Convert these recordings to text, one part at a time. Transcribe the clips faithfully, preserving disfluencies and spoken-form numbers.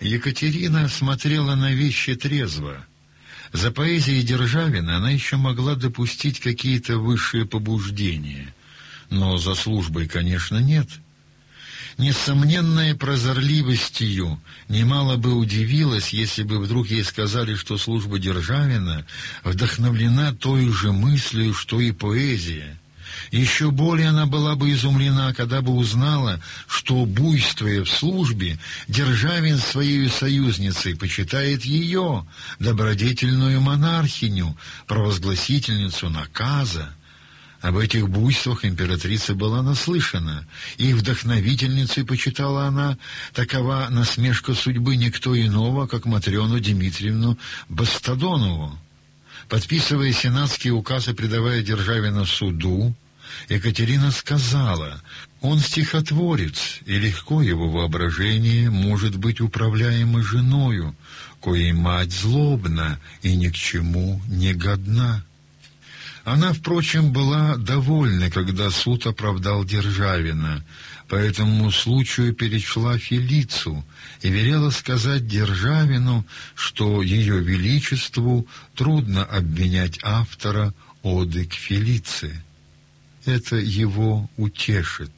Екатерина смотрела на вещи трезво. За поэзией Державина она еще могла допустить какие-то высшие побуждения, но за службой, конечно, нет. Несомненной прозорливостью немало бы удивилась, если бы вдруг ей сказали, что служба Державина вдохновлена той же мыслью, что и поэзия. Еще более она была бы изумлена, когда бы узнала, что, буйствуя в службе, Державин своей союзницей почитает ее, добродетельную монархиню, провозгласительницу наказа. Об этих буйствах императрица была наслышана, их вдохновительницей почитала она, такова насмешка судьбы, никто иного, как Матрёну Дмитриевну Бастадонову. Подписывая сенатские указы, предавая Державина суду, Екатерина сказала: «Он стихотворец, и легко его воображение может быть управляемо женою, коей мать злобна и ни к чему не годна». Она, впрочем, была довольна, когда суд оправдал Державина, по этому случаю перечла Фелицу и велела сказать Державину, что ее величеству трудно обвинять автора оды к Фелице. Это его утешит.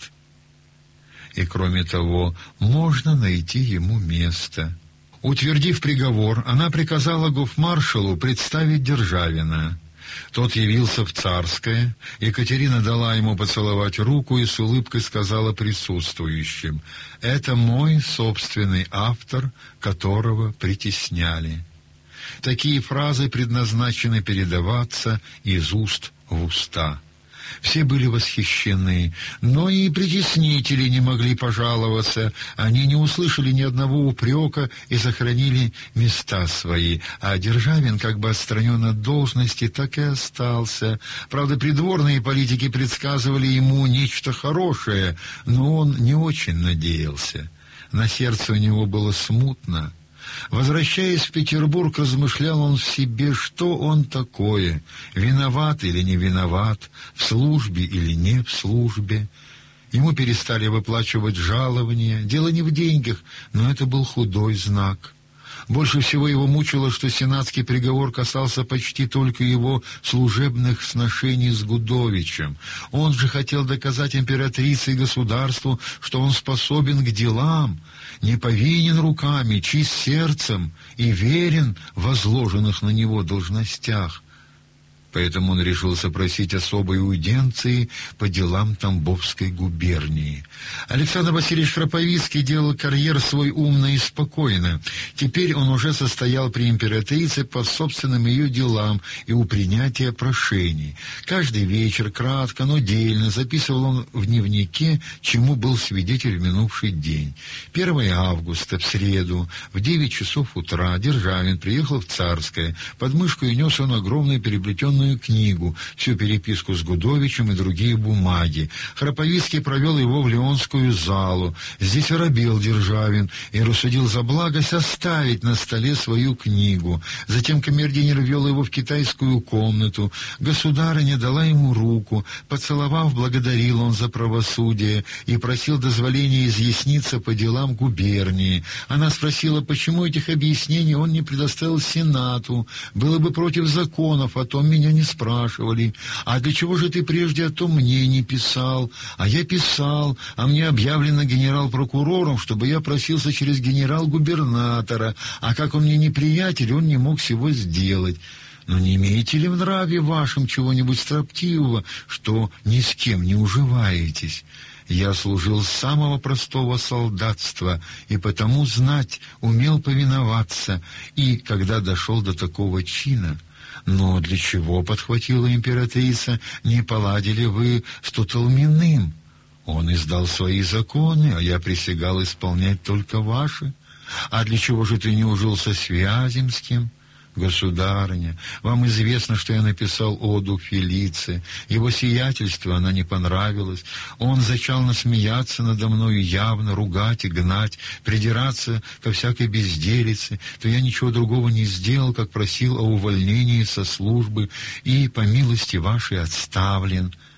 И, кроме того, можно найти ему место. Утвердив приговор, она приказала гофмаршалу представить Державина. Тот явился в Царское, Екатерина дала ему поцеловать руку и с улыбкой сказала присутствующим: «Это мой собственный автор, которого притесняли». Такие фразы предназначены передаваться из уст в уста. Все были восхищены, но и притеснители не могли пожаловаться. Они не услышали ни одного упрека и сохранили места свои, а Державин, как бы отстранен от должности, так и остался. Правда, придворные политики предсказывали ему нечто хорошее, но он не очень надеялся. На сердце у него было смутно. Возвращаясь в Петербург, размышлял он в себе, что он такое, виноват или не виноват, в службе или не в службе. Ему перестали выплачивать жалования, дело не в деньгах, но это был худой знак. Больше всего его мучило, что сенатский приговор касался почти только его служебных сношений с Гудовичем. Он же хотел доказать императрице и государству, что он способен к делам, не повинен руками, чист сердцем и верен в возложенных на него должностях. Поэтому он решился просить особой аудиенции по делам Тамбовской губернии. Александр Васильевич Храповицкий делал карьер свой умно и спокойно. Теперь он уже состоял при императрице по собственным ее делам и у принятия прошений. Каждый вечер, кратко, но дельно записывал он в дневнике, чему был свидетель в минувший день. первого августа, в среду, в девять часов утра, Державин приехал в Царское. Под мышкой нес он огромную переплетенную книгу, всю переписку с Гудовичем и другие бумаги. Храповицкий провел его в Леонскую залу. Здесь оробел Державин и рассудил за благость оставить на столе свою книгу. Затем камердинер ввел его в китайскую комнату. Государыня дала ему руку. Поцеловав, благодарил он за правосудие и просил дозволения изъясниться по делам губернии. Она спросила, почему этих объяснений он не предоставил Сенату. Было бы против законов, о том меня не спрашивали. А для чего же ты прежде о том мне не писал? А я писал, а мне объявлено генерал-прокурором, чтобы я просился через генерал-губернатора. А как он мне неприятель, он не мог всего сделать. Но не имеете ли в нраве вашем чего-нибудь строптивого, что ни с кем не уживаетесь? Я служил с самого простого солдатства, и потому знать, умел повиноваться, и когда дошел до такого чина... «Но для чего, — подхватила императрица, — не поладили вы с Тутолминым? Он издал свои законы, а я присягал исполнять только ваши. А для чего же ты не ужился с Вяземским? Государыня, вам известно, что я написал оду Фелице. Его сиятельству она не понравилась. Он зачал насмеяться надо мною явно, ругать и гнать, придираться ко всякой безделице. То я ничего другого не сделал, как просил о увольнении со службы и, по милости вашей, отставлен.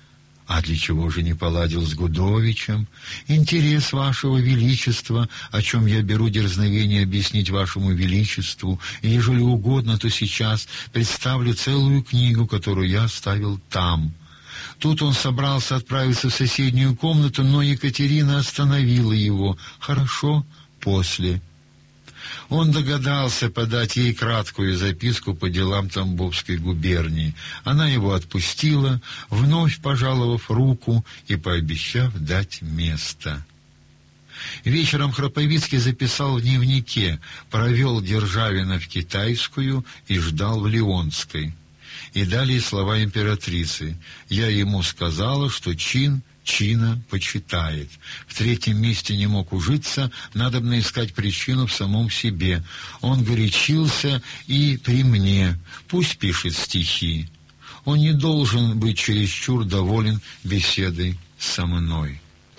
А для чего же не поладил с Гудовичем? Интерес вашего величества, о чем я беру дерзновение объяснить вашему величеству, и ежели угодно, то сейчас представлю целую книгу, которую я оставил там». Тут он собрался отправиться в соседнюю комнату, но Екатерина остановила его. «Хорошо, после». Он догадался подать ей краткую записку по делам Тамбовской губернии. Она его отпустила, вновь пожаловав руку и пообещав дать место. Вечером Храповицкий записал в дневнике: провел Державина в Китайскую и ждал в Леонской. И далее слова императрицы: «Я ему сказала, что чин чина почитает. В третьем месте не мог ужиться, надобно искать причину в самом себе. Он горячился и при мне. Пусть пишет стихи. Он не должен быть чересчур доволен беседой со мной».